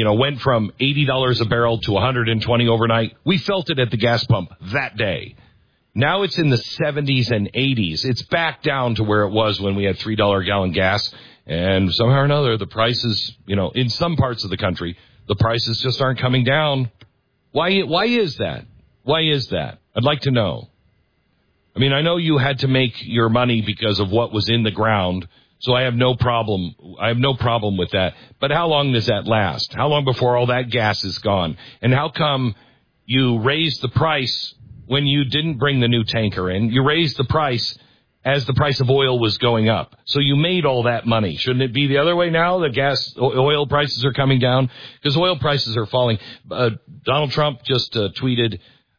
went from $80 a barrel to $120 overnight. We felt it at the gas pump that day. Now it's in the 70s and 80s. It's back down to where it was when we had $3 a gallon gas. And somehow or another, the prices, in some parts of the country, the prices just aren't coming down. Why is that? Why is that? I'd like to know. I mean, I know you had to make your money because of what was in the ground, so I have no problem. I have no problem with that. But how long does that last? How long before all that gas is gone? And how come you raised the price when you didn't bring the new tanker in? You raised the price as the price of oil was going up. So you made all that money. Shouldn't it be the other way now? The oil prices are coming down because oil prices are falling. Donald Trump just tweeted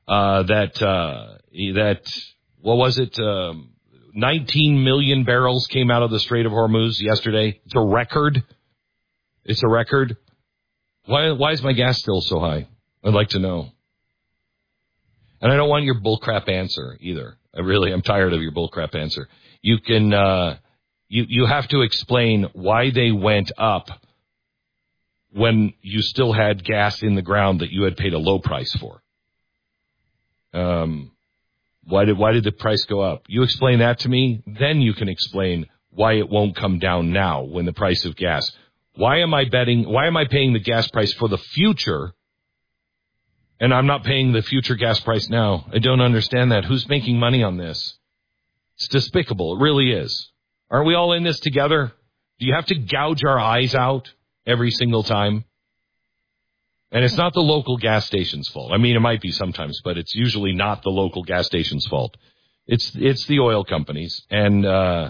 that what was it? 19 million barrels came out of the Strait of Hormuz yesterday. It's a record. It's a record. Why is my gas still so high? I'd like to know. And I don't want your bullcrap answer either. I'm tired of your bullcrap answer. You can, you have to explain why they went up when you still had gas in the ground that you had paid a low price for. Why did the price go up? You explain that to me, then you can explain why it won't come down now when the price of gas. Why am I paying the gas price for the future? And I'm not paying the future gas price now. I don't understand that. Who's making money on this? It's despicable. It really is. Aren't we all in this together? Do you have to gouge our eyes out every single time? And it's not the local gas station's fault. I mean, it might be sometimes, but it's usually not the local gas station's fault. It's the oil companies. And,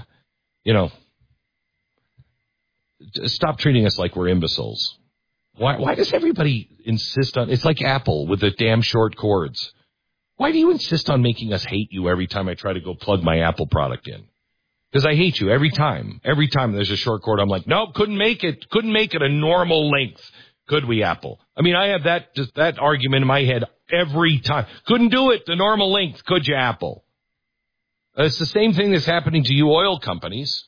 stop treating us like we're imbeciles. Why does everybody insist on... It's like Apple with the damn short cords. Why do you insist on making us hate you every time I try to go plug my Apple product in? Because I hate you every time. Every time there's a short cord, I'm like, nope, couldn't make it a normal length. Could we, Apple? I mean, I have that argument in my head every time. Couldn't do it the normal length, could you, Apple? It's the same thing that's happening to you oil companies.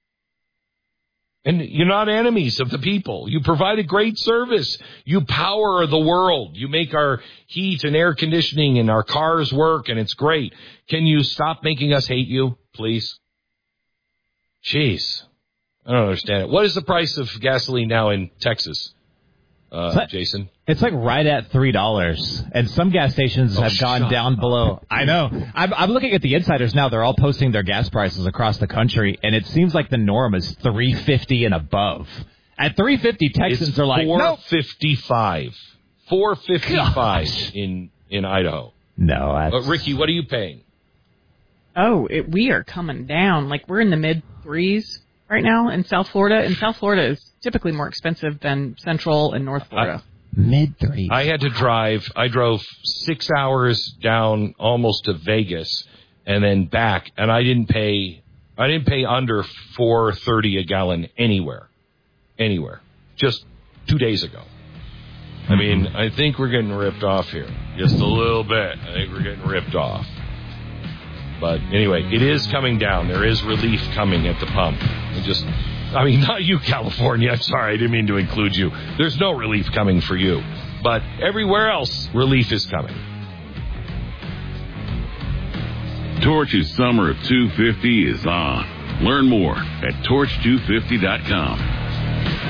And you're not enemies of the people. You provide a great service. You power the world. You make our heat and air conditioning and our cars work, and it's great. Can you stop making us hate you, please? Jeez. I don't understand it. What is the price of gasoline now in Texas, Jason? It's like right at $3, and some gas stations have gone down below. I know. I'm looking at the insiders now. They're all posting their gas prices across the country, and it seems like the norm is $3.50 and above. At $3.50, Texans are like, $4.55. $4.55 in Idaho. No, Ricky, what are you paying? Oh, we are coming down. Like, we're in the mid-3s right now in South Florida, and South Florida is typically more expensive than Central and North Florida. Mid-3s. I had to drive. I drove 6 hours down almost to Vegas and then back, and I didn't pay under $4.30 a gallon anywhere. Just 2 days ago. I mean, I think we're getting ripped off here. Just a little bit. I think we're getting ripped off. But anyway, it is coming down. There is relief coming at the pump. Not you, California. I'm sorry, I didn't mean to include you. There's no relief coming for you. But everywhere else, relief is coming. Torch's Summer of 250 is on. Learn more at torch250.com.